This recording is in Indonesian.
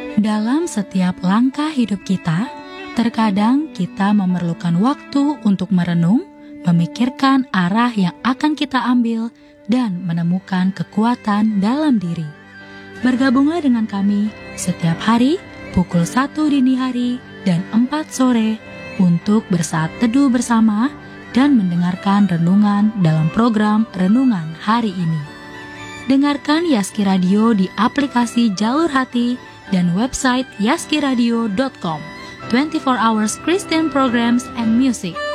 Dalam setiap langkah hidup kita, terkadang kita memerlukan waktu untuk merenung, memikirkan arah yang akan kita ambil, dan menemukan kekuatan dalam diri. Bergabunglah dengan kami setiap hari pukul 1 dini hari dan 4 sore untuk bersaat teduh bersama dan mendengarkan renungan dalam program Renungan Hari ini. Dengarkan Yaski Radio di aplikasi Jalur Hati dan website yaskiradio.com. 24 hours Christian programs and music.